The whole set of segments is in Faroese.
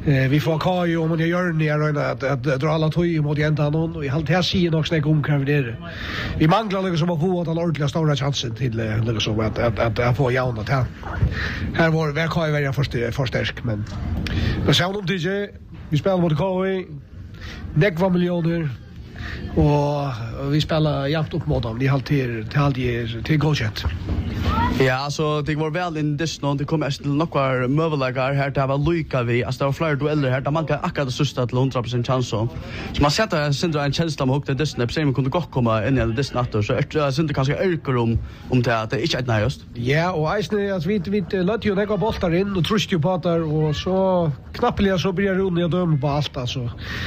Vi får kaj om det gör ni att dra alla tøy mot jäntan och i allt här ser nog snägg om kan vi vi manglar liksom att få att alla ordentliga stora chansen till liksom att få jauna till. Här var kaj vara förstärk men så om det vi spelar mot kaj nekva miljoner och vi spelar jämnt upp mot dem. De alltid till godkänt. Ja, alltså det var väl in Disney det kommer till några möjligheter här det var Luka vi alltså det var flera dueller här där man kan akkurat det sista till 100% chans så man sätter syndra en känsla med hukte Disney på sig man kunde gå komma in i Disney natt så är syndra kanske ökar om det att det inte är näst. Ja, och Eisne att vi låt ju lägga bollar in och trust ju på där och så knappligt så blir det under döm på allt alltså.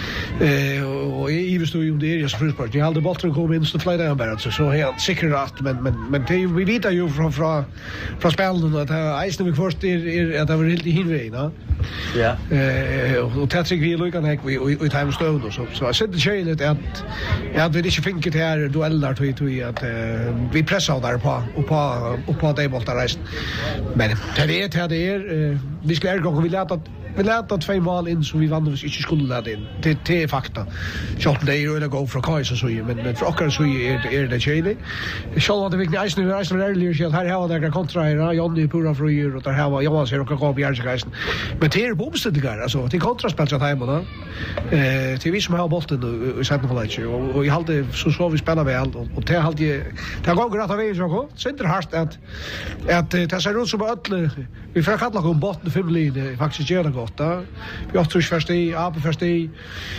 Och i visst ju det är så frustrat. Jag hade bollen kom in så flyger han bara så helt säkert rätt men det vi vet ju från spelen att Eisne först är att det var helt i hinvägen, va? Ja. Och det tycker vi lukar näck vi time stone och så jag sätter tjejet att vi inte fick det här dueller till att vi pressar där på det bollar resten. Men det är vi ska gå vi lät 2 mål in så vi vann inte skulle lägga in. Det är fakta. Så det är ju gå från Kajsa så men för okkar så är det tjejligt. Så att det viktigt Eisne earlier så här har det kontra här Johnny pura fröjer och där här var jag ser och gå på Järnskaisen. Men det är bomstedigar alltså det kontraspel så hemma då. Till vi som har bollen och sätter på läge och jag hade så vi spelar väl och det hade det går rätt av vägen så gå. Så inte harst att det ser ut som att vi får kalla om botten 5 linjer faktiskt gör det gott. Vi har trus först i AP först i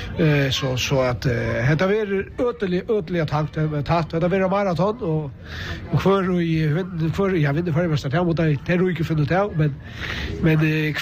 så att det var ötliga takt det var maraton och för jag vet inte för vad det mot det är inte funnit ut men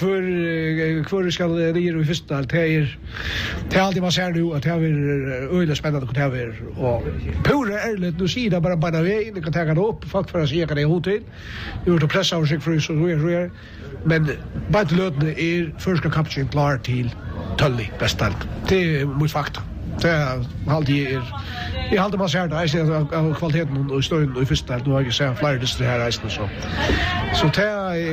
för ska det i första det är alltid man ser nu att det är öle spännande att det är och pura ärligt nu ser det bara vägen det kan ta det upp fuck för att se kan det hotell gjort att pressa och sig för så är men bara lödne är första kapten klar till Tully beställt. Det är mot fakta. Det är alltid jag hade man ser det jag ser kvaliteten och stön i första nu har jag sett flera det här resten så det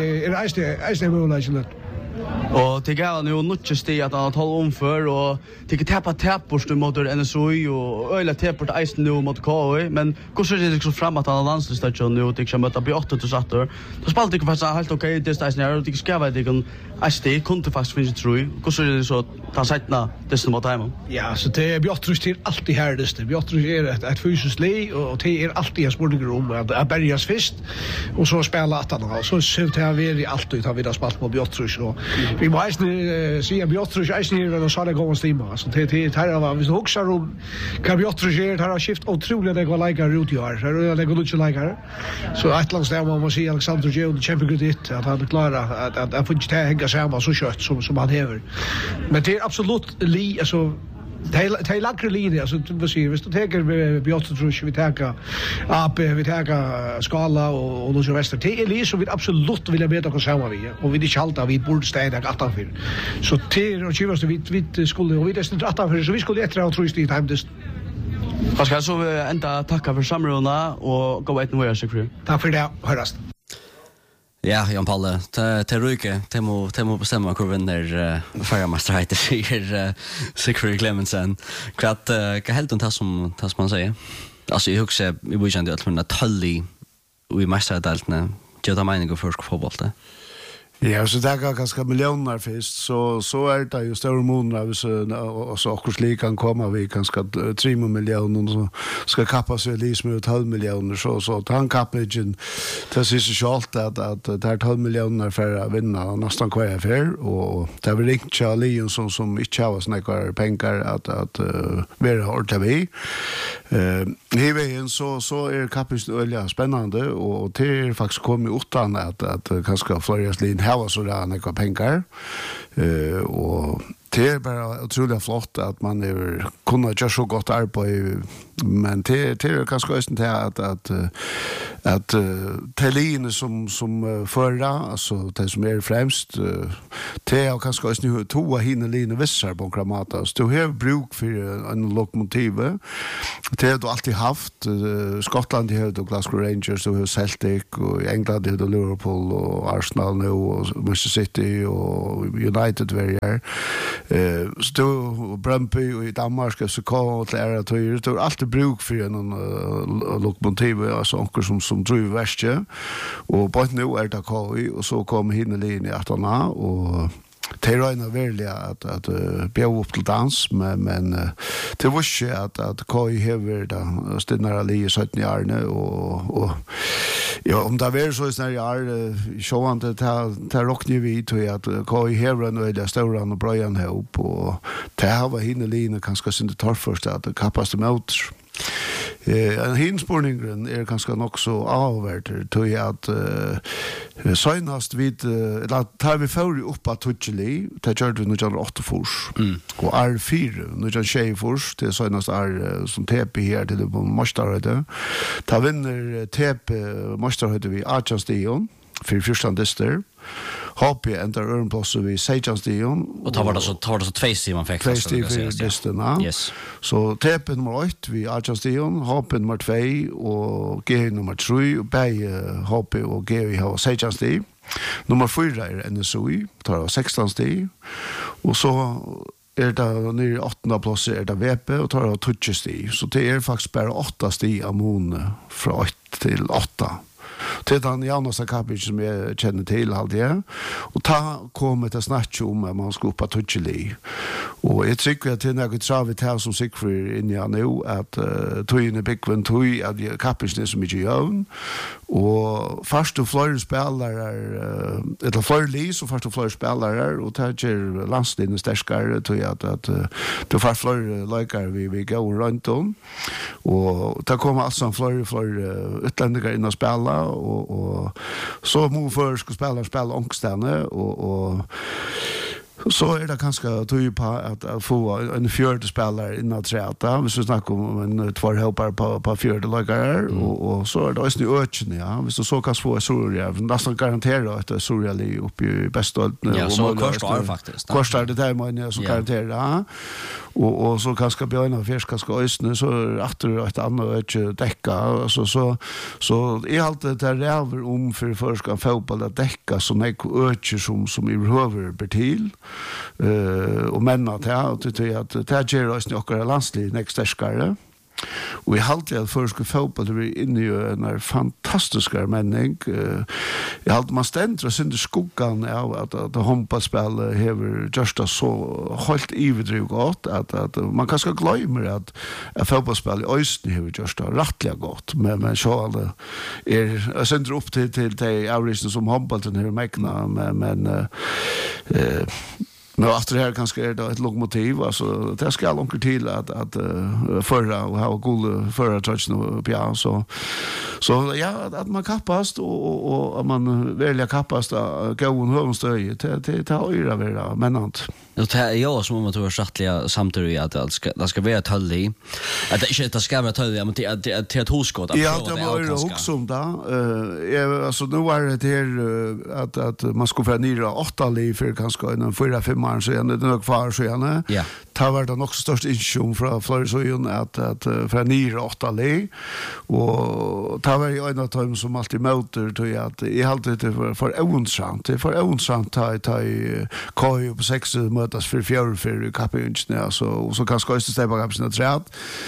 är möjligt. Och det går nu mycket steg att han tar om för och det tappar mot NSOI och öle tappar Eis nu mot KOI men hur så det så fram att han landslagsstation nu det kommer att bli 8 till 8. Då spelar det faktiskt helt okej det är snarare det ska vara det kan SD kunde faktiskt finnas tror jag. Hur så det så ta sättna det mot hem. Ja, så det är Björtrus till alltid härdaste. Björtrus är ett fysiskt lei och det är alltid en sportgrom att bärgas först och så spela att han så det har vi alltid har vi där spalt på Björtrus och vi måste se Björtrus är så där går stämma så det här var vi också om kan Björtrus har skift otroligt det går lika ut i år så det går inte lika så Atlas där man måste se Alexander Jones champion att han klarar att få inte hänga samman så kött som han häver men det är absolut alltså det är lagre linje alltså vad säger vi så tar Björtrus vi tar AP vi tar skala och då så väster det är så vi absolut vill beta oss samman vi och vi det halta vi borde städa att för så det och chivas vi skulle och vi det inte att för så vi skulle efter och trust i time this. Jag ska så ända tacka för samrådena och gå ett nu så tack för det höras. Ja, Jan Palle, te ryke, te må bestämma hur vinner förarmästare heter säger Sigfrid Clemensen. Vad helt tas som man säger. Alltså jag huxar vi borde ju att man talli och i mästardaltna. Jag tar meningen för fotboll. Ja, så det är ganska miljoner först, så är det ju större månader och så också slik kan komma vi ganska 3 miljoner så ska kappa sig liksom ut 12 miljoner så han kappingen det ser så allt att det är 12 miljoner för att vinna nästan kvar för och det var ringt Charlie som inte har såna pengar att vara hårt vi. Hiven så är kappingen väldigt spännande och det är faktiskt kommit utan att ganska Florias Lin här var så där några pengar och Det är bara otroligt flott att man är kunna göra så gott arbete, men det är kanske just det att telin som förra, alltså det som är främst, det är kanske just nu två hinneline vissar på grammatas. Du har bruk för en lokomotiv. Det har du alltid haft. Skottland har du Glasgow Rangers, du har Celtic, och i England har du Liverpool och Arsenal nu och Manchester City och United varje. Så du Brøndby och i Danmark FCK och till ära tøyer. Du har alltid bruk för en lokomotiv, alltså onker som driver värste. Och bara nu är det KI och så kommer hinneline i 18 och det är verkligen att bjöd upp till dans, men det var inte att KI hever det stinnare li i 17 årene, och ja, om det var så i sånne år, så han det råkner vi til at KI hever en øyelig større og brøyen ihop, og det her var hinneline kanskje sin det torrførst at det kappast mot. Hinspårningen är ganska nog så avvärt till att senast vid tar vi för upp att touchli det gör vi nu just 8 fors och R4 nu just 6 fors det senast är som TP här till på Mostaröde ta vinner TP Mostaröde vi Archastion för första dister HP enter örnplås vid Sejanstion. Och tar det så två stiger man fick. Två stiger disterna. Yes. Så TP nummer 8 vid Archastion, HP nummer 2 och G nummer 3 och bägge HP och G har Sejanstig. Nummer 4 är NSOI, tar 16 stig. Och så är det nere i 8:e plats är det VP och tar 20 stig. Så det är faktiskt bara 8 stig av mån från 8 till 8. Det är den jaunaste kapitlet som jag känner till alltid. Och ta kommer det snart om att man ska upp på touchli. Och jag tycker att det är något travigt här som Sigfrid in i nu att tøyen är byggven tøy att kapitlet som inte gör. Och först och flera spelare eller flera lis och först och flera spelare och det ger landstiden starkare tøy att det får flera likar vi går runt om. Och det kommer alltså flera utlänningar in och spela och så må för ska spela ångstene och så är det ganska tydligt på att få en fjärde spelare innan träta. Vi ska snacka om en två helpar på fjärde lagare och så är det också nu ökning, ja. Vi så kan få Soria, nästan garantera att Soria li upp i bästa. Ja, så kostar faktiskt. Kostar det där man så garantera. Och så kanske björna fisk kanske ösne så efter ett annat täcka alltså så är allt det där över om för ska fotboll att täcka som är öcher som i behöver betil och männa att det ger oss några landslig nästa skare. Och i halt att förska fotboll det är inne i en fantastisk männing. Jag halt man ständer och synd skuggan av att handbollsspel har just så helt iverdrivet gott att man kanske glömmer att fotbollsspel i Östern har just rättliga gott men så alla är synder upp till de average som handbollen har mäkna men men efter det här kanske är det ett lokomotiv, alltså det ska långt till att förra och ha god förra touchen och ja så ja att man kappast och att man väljer kappast gå en hövenstöj till höra vara menant. Det är jag som man tror sattliga samtidigt att det ska vara töllig. Att det inte ska vara töllig men det är ett hoskott att ja, det var också om det. Alltså nu var det här att man ska få ner 8 liv för kanske en 4-5 månader sen det nog kvar sen. Ja. Det var det också störst insion från Florensöjen att för ner 8 liv och det var ju en av dem som alltid möter till att i allt det för ointressant. Det för ointressant att KU på 6 mötas för 4 för kapinchen alltså och så kanske ska det bara kapsen träd.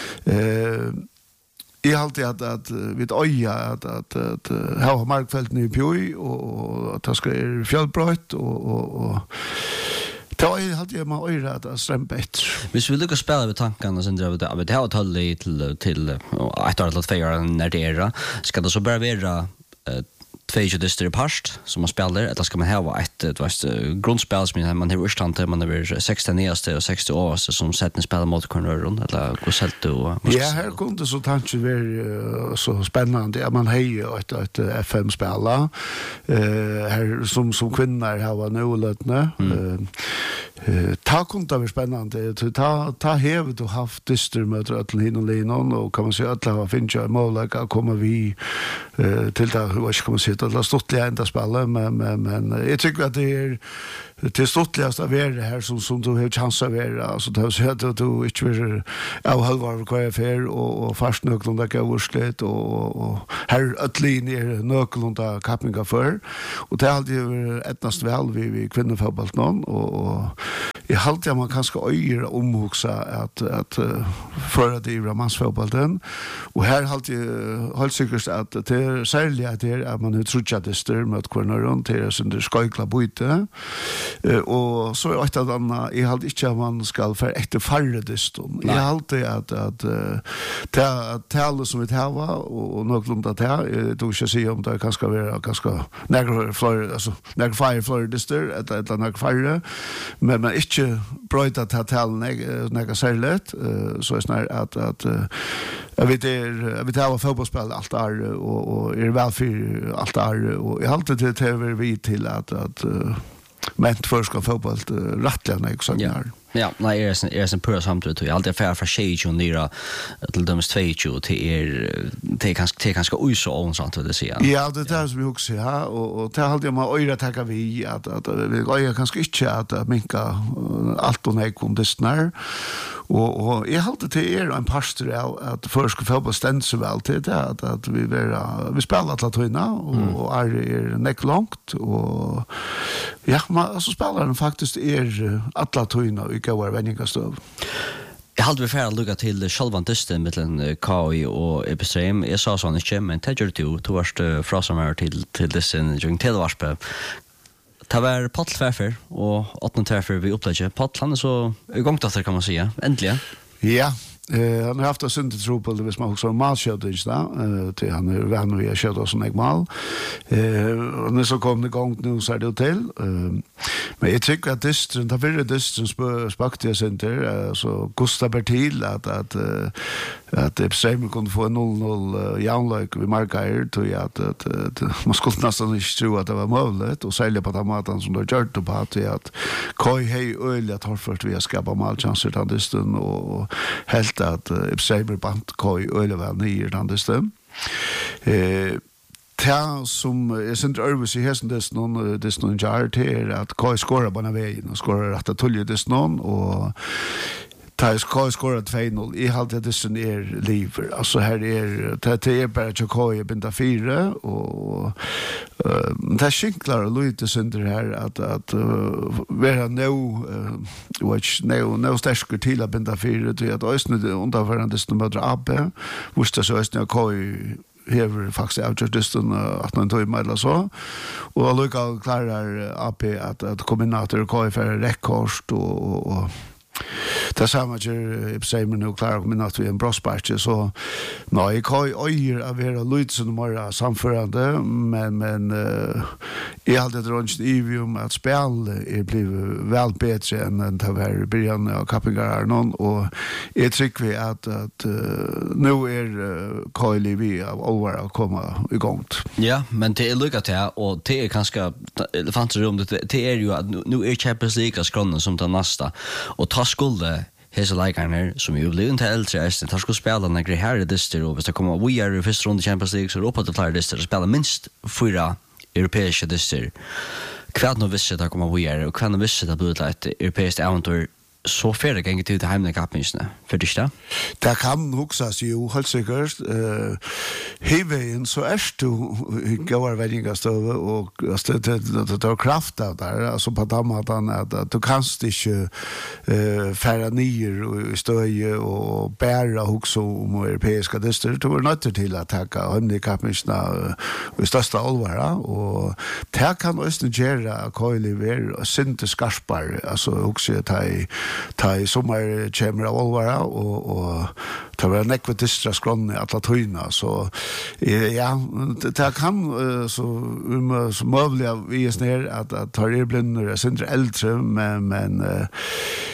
I alltid att vid öja att ha markfälten i Pjoj och att det ska är fjällbrott och då är alltid man öra att strämpa bättre. Hvis vi lyckas spela med tankarna sen det har tagit till ett år eller 2 år när det är ska det så bara vara 2 dister past som man spelar eller ska man ha ett grundspel som man har urstand man har 16 nyaste och 60 år som sätter spela mot corneron eller hur sätt du ja här kunde så tanke vara så spännande att man har ett FM spela här som kvinnor har nu lättna ta kunde vara spännande. Ta hever du haft dyster med ötlen hin och linon och kan man säga att alla finns ju möjlighet att komma vi till det hur ska man säga att stottliga ända spela men jag tycker att det är till stottligast av det här som du har chans att vara alltså det har sett att du inte vill av halvar kvar för och fast nöklon där går urslet och här ötlin är nöklon där kappinga för och det har alltid etnast väl vi kvinnofotboll någon och jag halt jag man kanske öjer omhuxa att föra det i romansfotbollen och här halt jag helt säkert att det är särskilt att det är att man utrutjar det stör med kvarnar runt det som det skojkla byte och så är det att annan jag halt inte att man ska för efter färre diston jag halt att tala som vi har och något att det då ska se om det kanske vara ganska några fler alltså några fler distor eller några färre men inte bröt att ha tal några särskilt så är snart att jag vet ha fotbollsspel allt där och är väl för allt där och jag har alltid det över vi till att men förska fotboll rättliga exakt. Ja, nej, är sen pura samtidigt. Jag alltid affär för 20 och nyra till döms 22 till ganska uso och sånt att det säga. Ja, det där som vi också ja och det hade jag med öra tacka vi att vi går kanske inte att minka allt och nej kom det snar. Och jag hade till en pastor att förska fotboll ständs så väl till det att vi spelar alla tvåna och är näck långt och ja, man så spelar den faktiskt alla tvåna i går vänningastöv. Jag hade vi lugga till självan dysten mellan KI och Epistrem. Jag sa sån inte, men det gör du varst frasamar till dysten jung televarspe. Det var paddlfärfer och 8 tärfer vi upplägger. Paddlan är så igång där kan man säga. Äntligen. Ja. Han har haft en synd tro på det hvis man också malskjøtting til han er venn vi har kjøtt oss en mal. Og når så kom det igång nu så er det til. Men jeg tykker at dystren, da virre dystren spakte jeg sin til, så Gustav Bertil at Epsheim kunne få 0-0 jaunløk ved Markeier, tog jeg at man skulle nesten ikke tro at det var mulig, og særlig på den måten som det gjør det på, at Koi hei øyelig at Horfurt vi har skapet malchanser til dystren, og helt at Epsheim bant Koi øyelig vel nye til dystren. Det som jeg synes øvelse i hesten dystren gjør til at Koi skårer på denne veien, og skårer rett og tulje dystren, og KI skorat 2-0. I halvt att det är liver. Alltså här är bara KI binda 4 och det skinklar lite sönder här att vara no stärker till att binda 4 till att ösnade underförande som möter AB. Visst så ösnade KI hever faktiskt avgjortisten att man tog med eller så. Och allika klarar AP att kombinator KI för rekord och det samma gör Epsheim nu klarar men att vi en brosparche så nej Koi öjer av era lutsen mera samförande men jag hade dragit evium att spela blivit väl bättre än det var början av kappingar någon och jag tycker vi att nu är Koi Levi av over att komma igång. Ja, men det är lyckat här och det är ganska fanns rum det är ju att nu är Champions League skronnen som tar nästa och ta skulle hesa likarna som ju blir inte äldre tar skulle spela när det här är dyster och hvis det kommer vi är i första runda Champions League så ropar det klara dyster spela minst 4 europeiska dyster. Kvart nu visst det kommer vi är och kan visst det blir ett europeiskt äventyr så färre gånger till det hemliga kappningsne. För det där? Det kan huxas ju helt säkert. Hevein så är du går värdingastöv och det tar kraft av där. Alltså på damatan att du kanst inte färra ner i stöj och bära huxa om europeiska dyster. Du var nötter till att tacka hemliga kappningsne i största allvar. Och det kan också göra Koiliver synte skarpar. Alltså huxa ta i sommar kommer av allvara och ta vara nekva dystra skronne alla tyna så ja det kan så möjliga vi är ner att ta er blinder är inte äldre men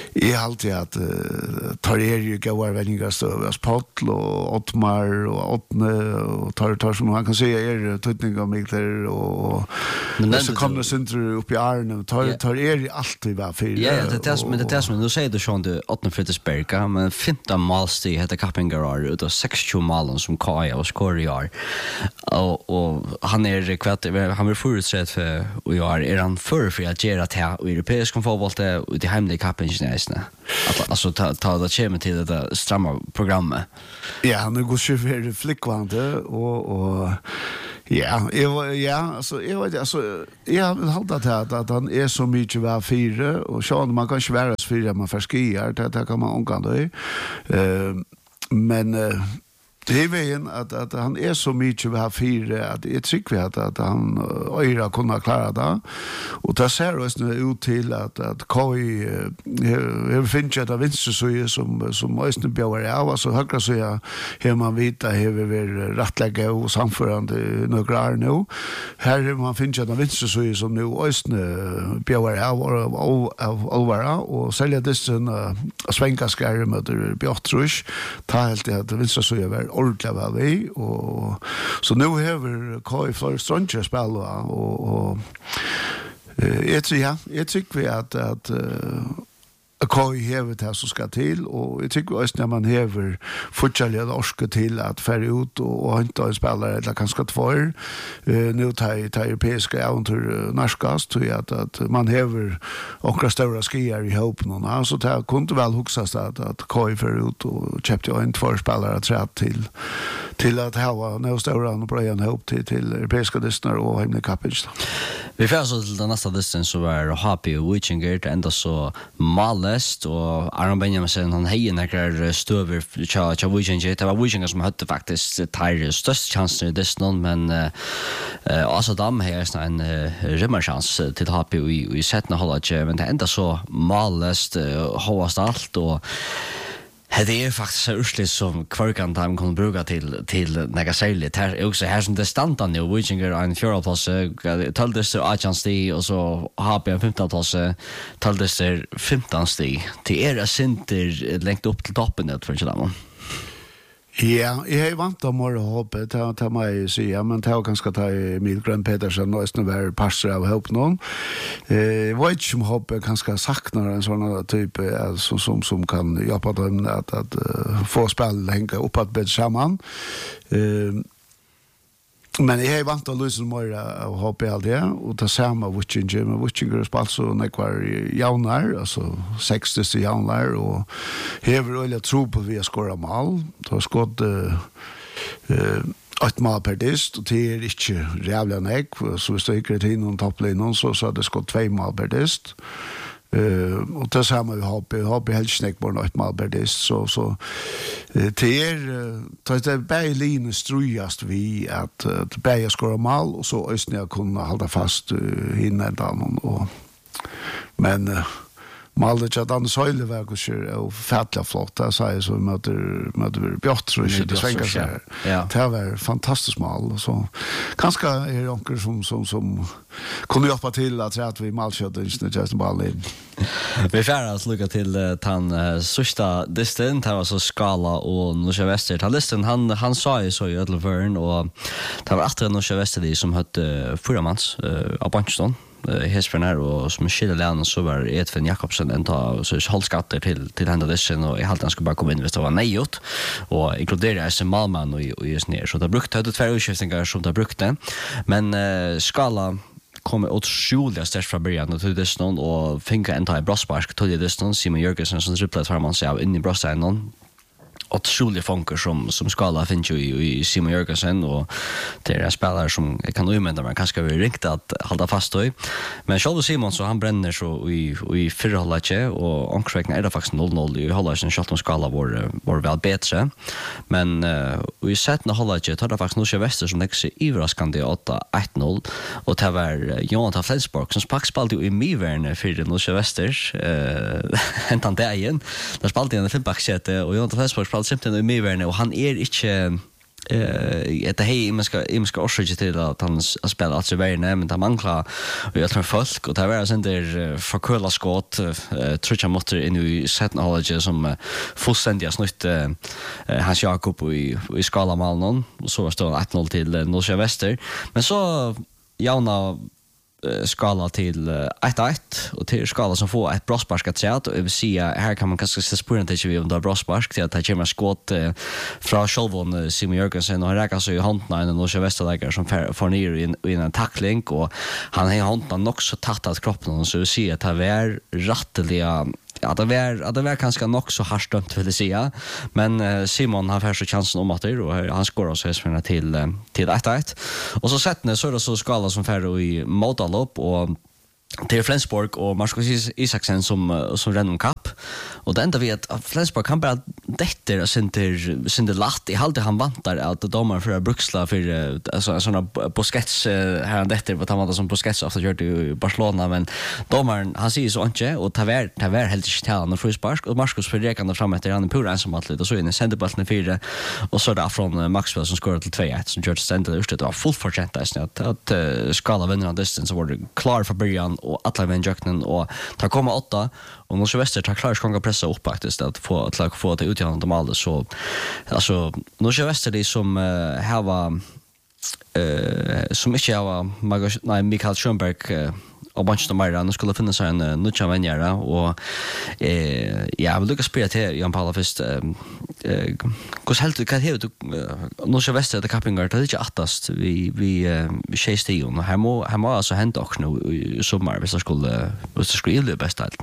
Jag har alltid att tar ju goda vänner stöv Pottl och Ottmar och Ottne och tar som man kan säga tutning av mig där och men så kommer center upp i Arne tar alltid var för ja det som nu säger du Sean du Ottne Frittisberg men 15 målstig heter Kappingar ut av 60 mål som Kaja och skorar och han kvart han vill förutsett för och jag är han för att göra det här europeisk fotboll ut i hemliga kappingen alltså ta det kommer till det stramma programmet. Ja, han går ju för flickvande och ja, jag vill hålla det att han är så mycket var fyra och så man kan inte vara så fyra man förskiar det kan man omgå men det är vägen att han är så mycket var fyra att jag tycker att han öra kunna klara det och det ser oss nu ut till att KI finns det vinster som östne bjöar av alltså högra så jag hur man vita hur vi rättlägga och samförande några år nu här man finns det vinster som nu östne bjöar av allvara och sälja det svänka skärre med Björtrus ta helt det vinster så är ordentligt var vi och så nu har KF för Stranger spel och jag tycker vi att KF har det här som ska till och jag tycker också när man har fortsatt orska till att färra ut och inte en spelare eller kanske två nu tar europeiska äventyr närskast tror jag att man har och stora skier i ihop någon alltså det kunde väl huxas att KF färra ut och köpte en två spelare till att ha några stora och börja ihop till europeiska distanser och hemliga kappage. Vi får så till den nästa distans så var Happy och Wichinger ända så malest och Aron Benjamin han hejer några stöver cha Wichinger det var Wichinger som hade faktiskt tar störst chansen i distansen men alltså de har en rimmarchans till Happy i sättna hållet men det ända så malest hårdast allt och det är faktiskt så ursligt som kvarkan time kan bruka till några särskilt här är också här som det standar nu Wichinger en fjärdeplats taldes det 18 steg och så har vi en 15-plats taldes det 15 steg till era center längt upp till toppen det för sig. Ja, jag vant om morgon hoppet, ta mig säga, men ta kanske ta Emil Grön Petersen och nästan vara passar av ihop någon. Vad inte som hoppet kanske saknar en sån typ som kan hjälpa dem att få spel hänga upp att bättre samman. Men jag har vant att lyssna mer och hoppa allt det och ta samma Wichinger spelar så när kvar jaunar alltså 60 jaunar och hever öliga tro på vi skora mål då skott ett mål per dist och det är inte jävla näck så vi sticker in någon topplinjen så det skott 2 mål per dist. Och det samma vi har helt snackbart ett mål per dist så det Berlin strujast vi att Berga skora mål och så östniga kunna hålla fast innan och men Maldet att han söjleverkar och färdliga flotta så är så möter Björtrus det svänger sig. Det var fantastiskt mal så kanske är det onkel som kunde hjälpa till att vi malköter inte just bara in. Vi färdas lucka till han sista distant här så skala och Norska Väster. Han listan han sa ju så i Ödlevörn och det var att Norska Väster som hade Furamans av Banston. Hesperner och som skiljer så var Edvin Jakobsen ända så hållskatter till hända dessen och i halt han skulle bara komma in hvis det var nejot och inkludera SM Malman och just ner så det brukte det två utskiftningar som det brukte men skala kom otroligt starkt från början och till dessen och finka ända i brospark till dessen Simon Jörgensen som tripplat för man sig av in i brossen otroligt funker som skala finns ju i Simon Jörgensen och det är spelare som kan umända man kanske vill ringt att hålla fast i. Men själv Simon så han bränner så i förhållande och omkring är det faktiskt 0-0 i hållaren själv skala var väl bättre. Men i sättna hållande tar det faktiskt Norska Väster som lägger sig överraskande 8-1-0 och det var Jonathan Flensborg som spelade i Miverne för Norska Väster hentan det igen. Där spelade han i Finnbacksäte och Jonathan Flensborg simpelthen i Miverne och han är inte det här imiska orsök till att han spelar alltså värre men det manglar och jag tror folk och det var sen där förkulla skott tror jag måste in i setnology som fullständigt snutt Hans Jakob i skala Malnon och så var det 1-0 till Nordsjö Väster men så Jauna skala till 1-1 och till skala som får ett brospark att säga och jag vill säga här kan man kanske se spåren till om det är brospark till att det kommer skott från Sjölvån Simon Jörgensen och han räkar sig i handen en Nordsjö Västerläggare som får ner i en tackling och han har i handen också tattat kroppen så vi ser att det är rätteliga ja, det var kanske nog så harstdömt vill jag säga. Men Simon har första chansen om att det och han skorar så hästarna till 1-1. Och så sätter så är det så skala som färre i Modalopp och till Flensburg och Marcus Isaksen som renner kapp. Och det enda vi att Flensburg kan bara detter och synder latt. I halvtid han vantar att domaren för bruksla för alltså såna Busquets här detter på tamma som Busquets ofta gjort i Barcelona men domaren han säger så inte och Taver helt inte till han frispark och Marcus förrekande fram efter han pura ensam atlet och så in i centerbollen 4 och så där från Maxwell som skorade till 2-1 som George Stentel just det var fullt förtjänt att skala vinner distance så var det klar för början och alla vänjöknen och tar komma 8 och Nordsjö Väster tar klart ska pressa upp faktiskt att få det utgående de alla så alltså Nordsjö Väster det som har som inte har Mikael Schönberg och bunch av Myra nu skulle finna sig en nutcha vänjare och ja vill du spela till Jan Paula först hur helt kan det Nordsjö Väster det kappingar det är inte attast vi chastion och här må alltså hända också nu i sommar hvis det skulle det bästa allt.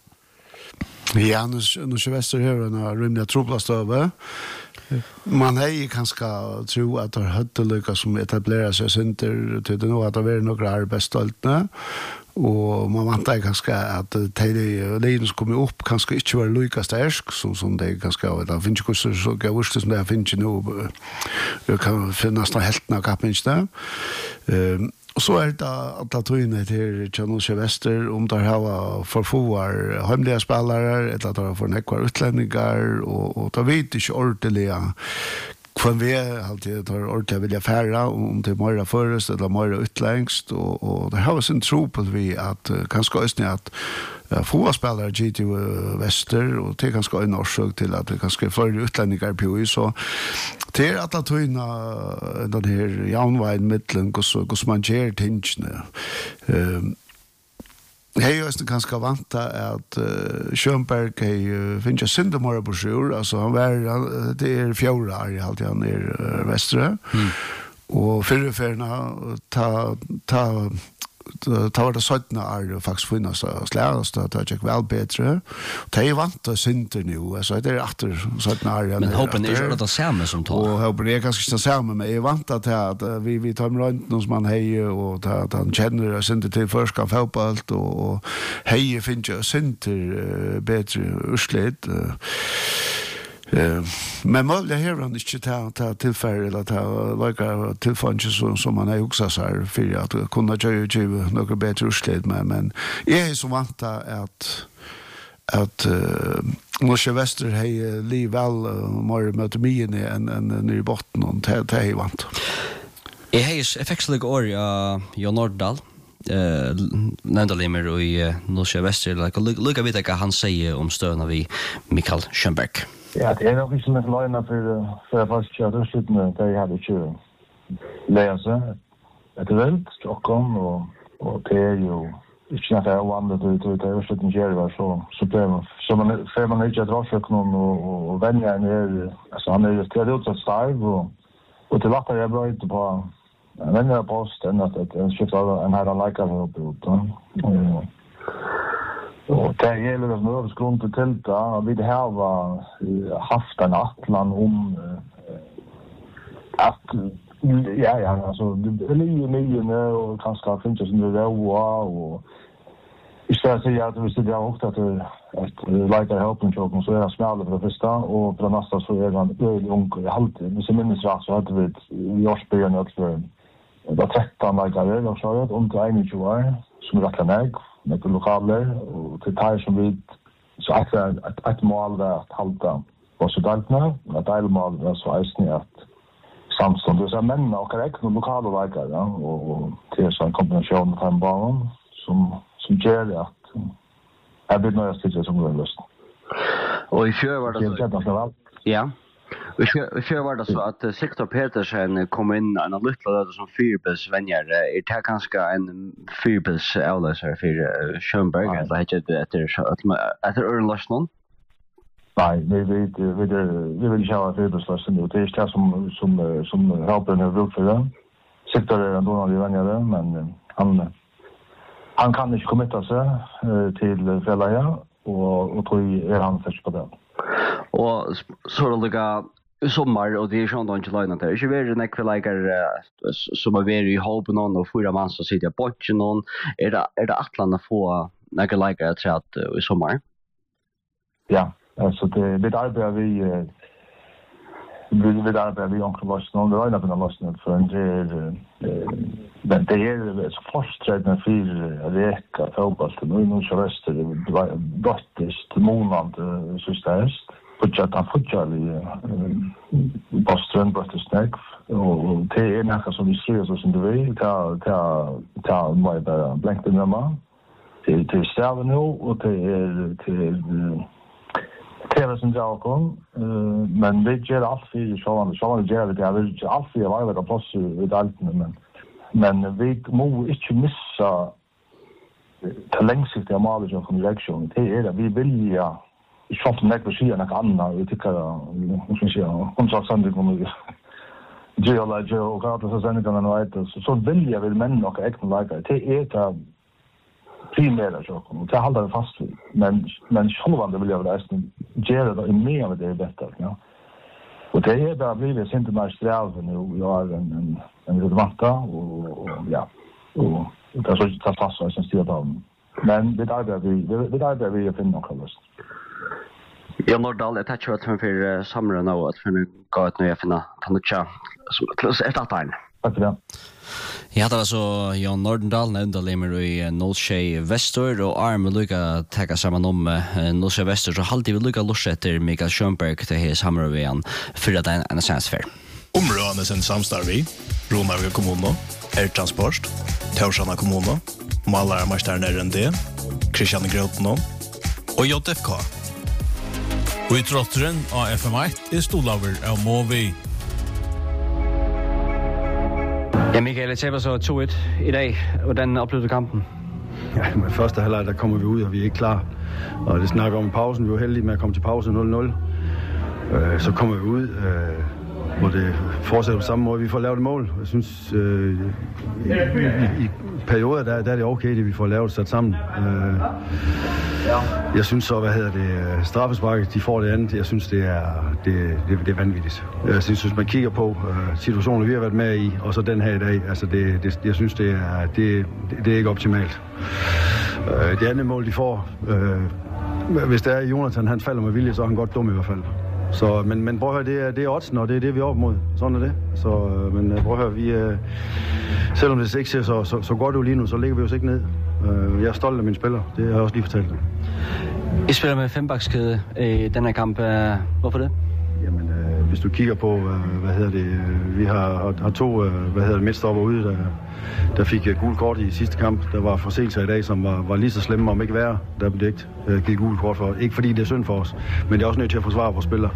Ja, Nordsjö Väster har en rymliga trubbelast över. Man har ju kanske tro att det har höttelycka som etablerar sig center till det nog att det är några arbetsstoltna och man vantar kanske att Linus kommer upp kanske inte var lika stark som det ganska det finns ju så gavst som det finns ju nu jag kan finnas några heltna kapinsta och så är det att ta in till Nordsjö Väster om där har förfoar hemliga spelare eller att det får nekvar utlänningar och ta vet inte ordentliga kvann vi alltid tar ordentligt vilja färra om det är mer förrest eller mer utlängst och det har sin tro på vi att kanske östning att få spelare GT Väster och det kanske en orsök till att det kanske fler utlänningar på så det är att ta in den här jaunvägen mittlen hur man ger tingene jag är just ganska vanta att Schönberg finns ju syndemora på sjur alltså han var det är 4 år i allt han är västra och förreferna ta det sådana är faktiskt finnas slärast att det är väl bättre det är vant att synter nu alltså det är efter sådana är men hoppen är det samma som tar och hoppen är kanske inte samma men jag vant att vi tar med runt någon som man hejer och att han känner synter till förska fotboll och hejer finns ju synter bättre urslit men målet här är inte ta tillfälle eller ta lika tillfälle som man har också så här för att kunna göra något bättre urslit men jag är så vant att Nordsjö Väster har liv väl mer med mig än i botten och det är vant. Jag har effektslig år Jon Nordahl Nandalimer i Nordsjö Väster lika vid att han säger om stöna vi Mikael Schönberg. Ja, det är nog inte så löjna för först att ursluttna det jag hade inte läsa ett vält Stockholm och det är ju inte att det är vanligt ut det ursluttna gör så blir så man för man inte att dra någon och vänja är alltså han är ju det utsatt starv och till att jag bra inte på vänja posten att det skiftar en här lika upp och det gäller det som överskånd till tälta. Vi har haft en atlan om att ja, alltså det är ju nio och kanske finns det som det och istället så jag att det har också att lika helpen chocken så är det smäller för det första och för nästa så är det ung och alltid men som minns rätt så hade vi i årsbörjan att det var 13 läkare och så har det om till 21 år som rätt kan med lokaler och till tar som vi så att mål där att hålla och så daltna att mål var så är att samstånd. Det är män och korrekt och lokala läkare, ja, och det är så en kombination med fem barn som gör att jag blir nöjast till det som går löst. Och i fjör var det så... Ja. I fjör var det så att Siktor Petersen kom in en lilla löd som fyrbelsvänjare. Är det ganska en fyrbelsavlösare för Schönberg? Eller heter det efter Örnlösnon? Nej, vi vill inte ha fyrbelsvänjare nu. Det är det som Halpen har brukt för det. Siktor är en dålig vänjare, men han kan inte kommitta sig till Fällaja och tror är han först på det. Och så är det i sommar och det är sånt inte löjnat där. Inte väl en kvälllägare som är väl i hoppen och fyra man som sitter på någon. Är det Atlant att få några lägare till att i sommar? Ja, alltså det arbetar vi omkring Lossnån. Det var en av Lossnån för det är så fortsträckande för reka fotbollen. Och nu så röster det dottest månad sista höst. Han fortsätter i Boston, Bröttesnäck. Och det är något som vi skriver så som du vill. Ta mig bara blänkte med mig. Till Stäven nu och till TV som jag kom. Men det gör allt för själva gör det. Jag vill allt för varje plats i dalten. Men vi må inte missa det långsiktiga målet som kommer reaktion. Det är att vi vill jag tror att det är något annat. Jag tycker hon sa sanning om geologi och kartor så sen och vet så vill jag väl män och äkta läkare. Det är det primära så och det håller fast vid. Men själva vill jag väl göra det mer med det bättre, ja. Och det är bara blivit inte mer sträv nu. Jag har en relevanta och ja. Och det är så att ta fast sig som styr dem. Men det arbetar vi att finna något löst. Ja, Nordahl, jag tackar för samrådet och att vi gav ett nöje finna Tanutja som ett attarn. Tack för det. Ja, det var så Jan Nordahl, nevndalimer i Nolsjei Vestor, og Arme lukka teka saman om Nolsjei Vestor, så halvtid vi lukka lurs etter Mikael Schönberg til hei samrådet vi igjen for at en sannsfer. Områdene sin samstarvi, Ronavga kommune, Transport, Taursana kommune, Malarmasteren RND, Kristian Grotno og JFK. Og i trotteren av FM1 stolaver av Movi. Ja, Michael, det taber så 2-1 i dag. Hvordan oplevede kampen? Ja, med første halvleg, der kommer vi ud, og vi er ikke klar. Og det snakker om pausen. Vi var heldige med at komme til pause 0-0. Så kommer vi ud, hvor det fortsætter på samme måde. Vi får lavet et mål. Jeg synes, i perioder, der er det okay, det vi får lavet sat sammen. Jeg synes så, straffesparket, de får det andet. Jeg synes, det er vanvittigt. Jeg synes, hvis man kigger på situationen, vi har været med i, og så den her i dag, altså jeg synes, det er ikke optimalt. Det andet mål, de får, hvis det er Jonathan, han falder med vilje, så er han godt dum i hvert fald. Så, men prøv at høre, det er oddsen, og det er det, vi er op mod. Sådan er det. Så, men prøv at høre, vi, selvom det ikke ser så godt ud lige nu, så ligger vi os ikke ned. Jeg er stolt af mine spillere. Det har jeg også lige fortalt dem. I spiller med fembakkskæde i den her kamp. Hvorfor det? Jamen, hvis du kigger på, vi har to, midtstopper ude, der fik gul kort i sidste kamp. Der var forseelser i dag, som var lige så slemme, om ikke værre. Der blev ikke givet gul kort for. Ikke fordi det er synd for os, men det er også nødt til at forsvare vores spillere.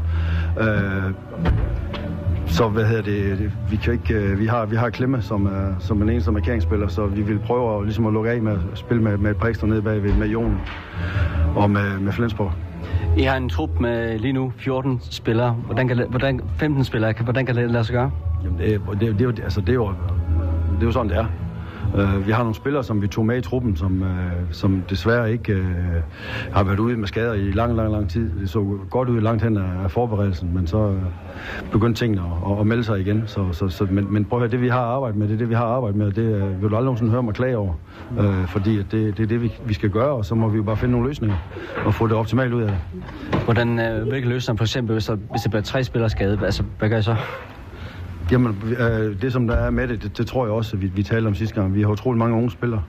Så vi kan ikke, vi har Klemme som den eneste markeringsspiller, så vi vil prøve ligesom at lukke af med at spille med et par ekstra nede bagved med Jon og med Flensborg. I har en trup med lige nu 14 spillere. 15 spillere. Hvordan kan det lade sig gøre? Jamen det er jo sådan det er. Vi har nogle spillere, som vi tog med i truppen, som desværre ikke har været ude med skader i lang tid. Det så godt ud langt hen af forberedelsen, men så begyndte tingene at melde sig igen. Men prøv at høre, det vi har arbejdet med, det vil du aldrig nogensinde høre mig klage over. Fordi det er det, vi skal gøre, og så må vi jo bare finde nogle løsninger og få det optimalt ud af det. Hvilke løsninger, for eksempel, hvis der bliver 3 spillere skadet, altså hvad gør I så? Jamen, det som der er med det tror jeg også, at vi talte om sidste gang. Vi har utrolig mange unge spillere,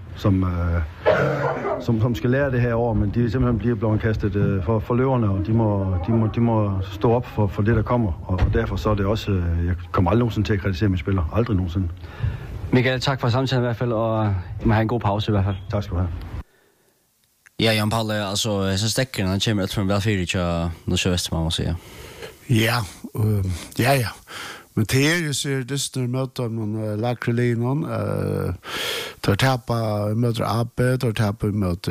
som skal lære det her år, men de simpelthen bliver blevet kastet for løverne, og de må stå op for det, der kommer. Og derfor så er det også, jeg kommer aldrig nogensinde til at kritisere mine spillere. Aldrig nogensinde. Michael, tak for samtalen i hvert fald, og I må have en god pause i hvert fald. Tak skal du have. Ja, Jan Palle, altså, så stikker han kommer ut fra en velfyrig til Nordsjøvest, man må sige. Ja. Men det er jo ser distner møter man lakre linon, tar tappa møter AB, tar tappa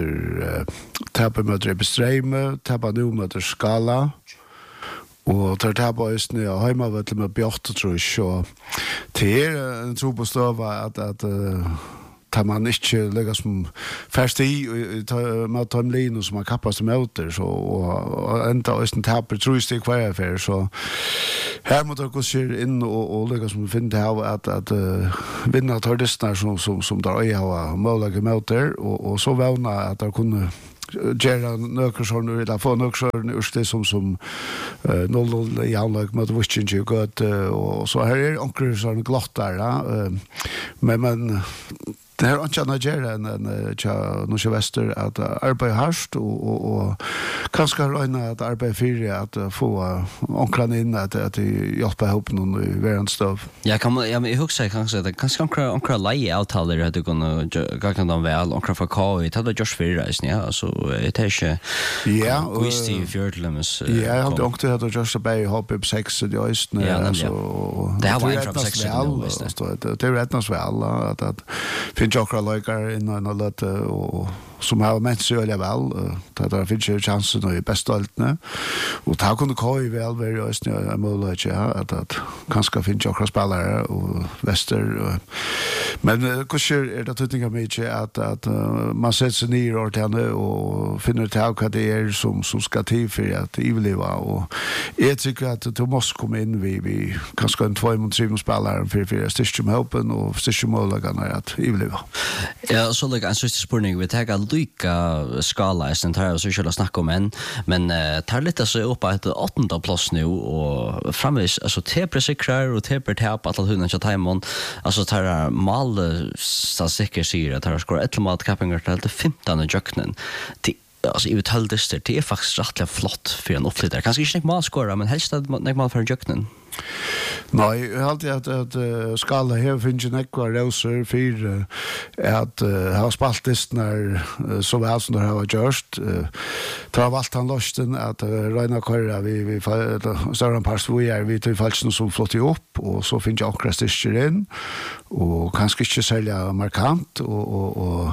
møter Ebestreime, tappa nu møter Skala, og tar tappa østene og heimavettel med Bjørte, tror jeg, og det er en tro på støva at tar man ikke lägga som färst i med Tomlin som har kappas möter så och ända östen tappar tror jag det kvar för så här måste jag gå in och lägga som finna att vinna tordistar som där jag har möjliga möter och så vana att jag kunde Gerra nökersson eller få nökersson urste som 0-0 i anlag mot Washington gott och så här är onkel sån glottar men det här inte annat gärna än Nordsjö Väster att arbeta harst och kanske röna att arbeta för att få onklarna in att hjälpa ihop någon i världsstöv. Jag huxar kanske att kanske onklar leje avtaler att du kan gagna dem väl onklar för KI det hade just för resan ja så det är inte visst i fjärdlemes ja jag hade också hade just by hop up 6 det är alltså det har varit från 6 det är rättnas väl att Jokra Loikar in en lot och som har mätt sig väl att det finns ju chansen i bästa altne och ta kunde KI väl very just möjligt att kanske finns Jokra spelare och Väster men hur det tycker mig att man sätter sig ner och tjänar och finner ut vad det är som ska till för att överleva och jag tycker att du måste komma in vi kanske en 2-3 spelare för styrka helpen och styrka möjligheterna att överleva. Ja, så lägger en sista spurning vi tar lika skala sen tar jag så skulle snacka om men tar lite så upp att 8:e plats nu och framvis alltså tepresikrar och tepertap att hunna till timon alltså tar mal så säkert säger att tar skor ett mat cappingar till 15:e jöknen till alltså i uthålldister det är faktiskt rätt flott för en uppflyttare kanske inte mal skora men helst att mal för jöknen. Nej, jag har alltid att skala här finns ju nekvar röser för att ha spaltist när så väl som det har gjort. Ta valt han lusten att röna köra vi större pass vi till falschen som flott upp och så finns jag också sticker in och kanske inte sälja markant och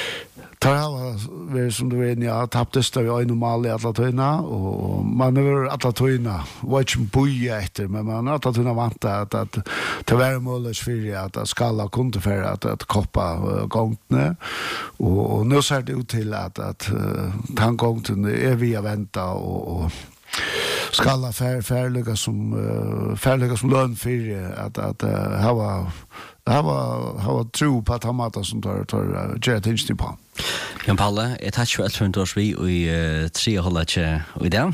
tar som du vet jag tappades det var normalt i alla tøyna och man är alla tøyna watch boja efter men man har tagit vanta att det var möjligt för att skala kunde för att koppa gångne och nu ser det ut till att tankgången är vi vänta och skala färliga som lön för att ha tro på att ha mata som tar gärna tinst på. Jan Palle, jag tackar för att du tog vi i 3 hållet i det.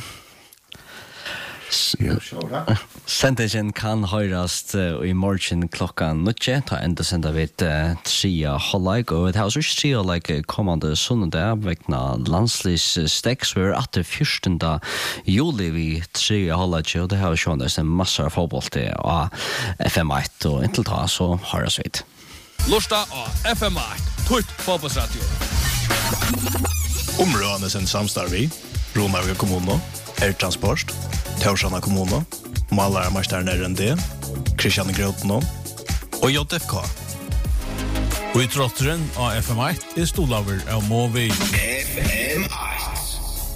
Sendingen kan høyrast i morgen klokkan 9, ta enda senda vi 3 hållet, og det har også 3 hållet kommande sundag vekna landslivsstekks, vi er 14. juli vi 3 hållet, og det har også vært en masse fotboll til FM1, og inntil ta så høyrast vi. Lusta av FM1, tutt fotbollsradio. Områdene sin samstarvi, Romarvika kommune, Transport, Taursana kommune, Malarmasteren RND, Kristian Groten og JFK. Og i trotteren av FM1 er stolaver av Movi. FM1